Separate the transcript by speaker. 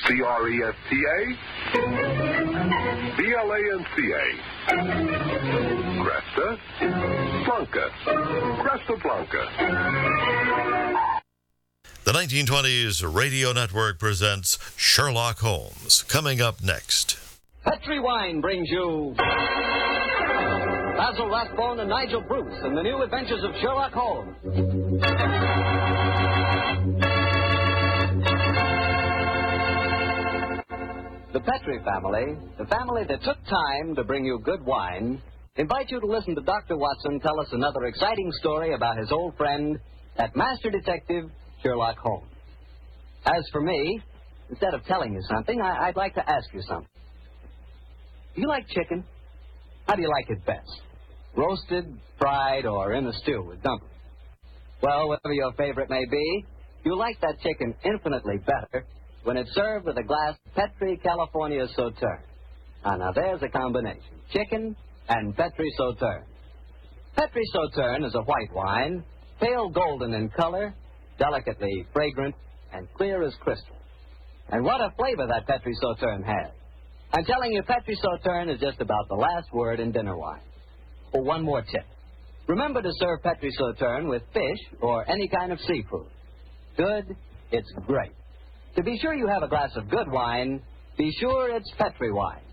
Speaker 1: Cresta? Blanca. Cresta Blanca. Cresta Blanca.
Speaker 2: The 1920s Radio Network presents Sherlock Holmes. Coming up next.
Speaker 3: Petri Wine brings you Basil Rathbone and Nigel Bruce in the new adventures of Sherlock Holmes. The Petri family, the family that took time to bring you good wine, invite you to listen to Dr. Watson tell us another exciting story about his old friend, that master detective, Sherlock Holmes. As for me, instead of telling you something, I'd like to ask you something. Do you like chicken? How do you like it best? Roasted, fried, or in a stew with dumplings? Well, whatever your favorite may be, you like that chicken infinitely better when it's served with a glass of Petri California Sauterne. Now there's a combination. Chicken and Petri Sauterne. Petri Sauterne is a white wine, pale golden in color, delicately fragrant, and clear as crystal. And what a flavor that Petri Sauterne has. I'm telling you, Petri Sauterne is just about the last word in dinner wine. Oh, one more tip. Remember to serve Petri Sauterne with fish or any kind of seafood. Good, it's great. To be sure you have a glass of good wine, be sure it's Petri wine.